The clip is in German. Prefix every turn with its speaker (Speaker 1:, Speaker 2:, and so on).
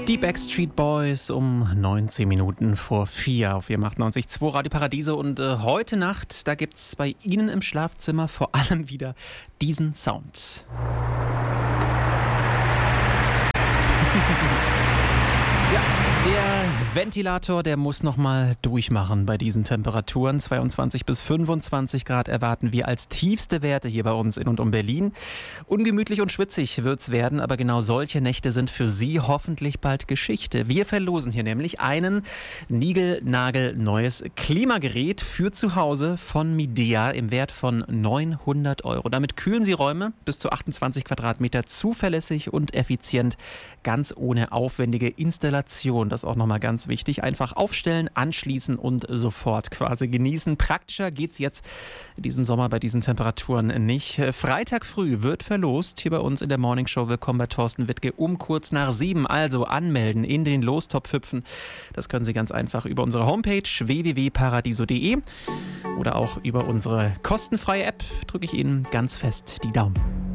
Speaker 1: Die Backstreet Boys um 19 Minuten vor 4 auf 498.2 Radio Paradiso. Und heute Nacht, da gibt's bei Ihnen im Schlafzimmer vor allem wieder diesen Sound. Ja, der Ventilator, der muss nochmal durchmachen bei diesen Temperaturen. 22 bis 25 Grad erwarten wir als tiefste Werte hier bei uns in und um Berlin. Ungemütlich und schwitzig wird's werden, aber genau solche Nächte sind für Sie hoffentlich bald Geschichte. Wir verlosen hier nämlich ein niegelnagelneues Klimagerät für zu Hause von Midea im Wert von 900 Euro. Damit kühlen Sie Räume bis zu 28 Quadratmeter zuverlässig und effizient, ganz ohne aufwendige Installation. Das ist auch nochmal ganz wichtig. Einfach aufstellen, anschließen und sofort quasi genießen. Praktischer geht's jetzt in diesem Sommer bei diesen Temperaturen nicht. Freitag früh wird verlost hier bei uns in der Morning Show. Willkommen bei Thorsten Wittke um kurz nach 7. Also anmelden, in den Lostopf hüpfen. Das können Sie ganz einfach über unsere Homepage www.paradiso.de oder auch über unsere kostenfreie App. Drücke ich Ihnen ganz fest die Daumen.